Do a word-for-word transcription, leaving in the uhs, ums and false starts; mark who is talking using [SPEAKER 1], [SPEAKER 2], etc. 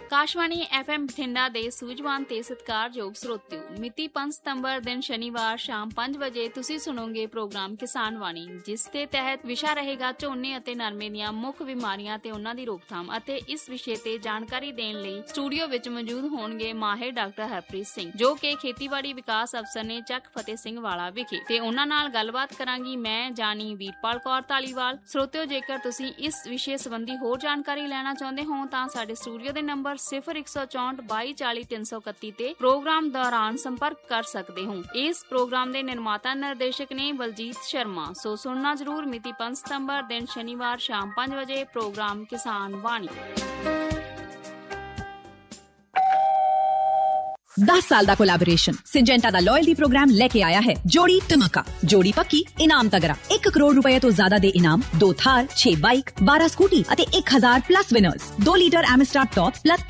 [SPEAKER 1] Akashvani F M Bathinda ਦੇ ਸੂਝਵਾਨ ਤੇ ਸਤਿਕਾਰਯੋਗ ਸਰੋਤਿਓ, ਮਿਤੀ ਪੰਜ ਸਤੰਬਰ ਦਿਨ ਸ਼ਨੀਵਾਰ ਸ਼ਾਮ ਪੰਜ ਵਜੇ ਤੁਸੀਂ ਸੁਣੋਗੇ ਪ੍ਰੋਗਰਾਮ ਕਿਸਾਨ ਵਾਣੀ, ਜਿਸ ਦੇ ਤਹਿਤ ਵਿਸ਼ਾ ਰਹੇਗਾ ਝੋਨੇ ਅਤੇ ਨਰਮੇ ਦੀਆਂ ਮੁੱਖ ਬਿਮਾਰੀਆਂ ਤੇ ਉਹਨਾਂ ਦੀ ਰੋਕਥਾਮ। ਅਤੇ ਇਸ ਵਿਸ਼ੇ ਤੇ ਜਾਣਕਾਰੀ ਦੇਣ ਲਈ ਸਟੂਡੀਓ ਵਿੱਚ ਮੌਜੂਦ ਹੋਣਗੇ ਮਾਹਿਰ ਡਾਕਟਰ ਹਰਪ੍ਰੀਤ ਸਿੰਘ, ਜੋ ਕਿ ਖੇਤੀਬਾੜੀ ਵਿਕਾਸ ਅਫਸਰ ਨੇ ਚੱਕ ਫਤਿਹ ਸਿੰਘ ਵਾਲਾ ਵਿਖੇ, ਤੇ ਉਹਨਾਂ ਨਾਲ ਗੱਲਬਾਤ ਕਰਾਂਗੀ ਮੈਂ ਜਾਨੀ ਵੀਰਪਾਲ ਕੌਰ ਧਾਲੀਵਾਲ। ਸਰੋਤਿਓ, ਜੇਕਰ ਤੁਸੀਂ ਇਸ ਵਿਸ਼ੇ ਸੰਬੰਧੀ ਹੋਰ ਜਾਣਕਾਰੀ ਲੈਣਾ ਚਾਹੁੰਦੇ ਹੋ ਤਾਂ ਸਾਡੇ ਸਟੂਡੀਓ ਦੇ ਨੰਬਰ ਸਿਫਰ ਇੱਕ ਸੌ ਚੌਂਹਠ ਬਾਈ ਚਾਲੀ ਤਿੰਨ ਸੌ ਇਕੱਤੀ ਤੇ ਪ੍ਰੋਗਰਾਮ ਦੌਰਾਨ ਸੰਪਰਕ ਕਰ ਸਕਦੇ ਹੋ। ਇਸ ਪ੍ਰੋਗਰਾਮ ਦੇ ਨਿਰਮਾਤਾ ਨਿਰਦੇਸ਼ਕ ਨੇ ਬਲਜੀਤ ਸ਼ਰਮਾ। ਸੋ ਸੁਣਨਾ ਜ਼ਰੂਰ ਮਿਤੀ ਪੰਜ ਸਤੰਬਰ ਦਿਨ ਸ਼ਨੀਵਾਰ ਸ਼ਾਮ ਪੰਜ ਵਜੇ ਪ੍ਰੋਗਰਾਮ ਕਿਸਾਨ ਵਾਣੀ।
[SPEAKER 2] दस साल का कोलैबोरेशन सिंजेंटा दा लॉयल्टी प्रोग्राम लेके आया है जोड़ी धमाका। जोड़ी पक्की इनाम तगड़ा, एक करोड़ रुपए तो ज्यादा दे इनाम, दो थार, छह बाइक, बारह स्कूटी अते एक हजार प्लस विनर्स, दो लीटर एमिस्टार टॉप प्लस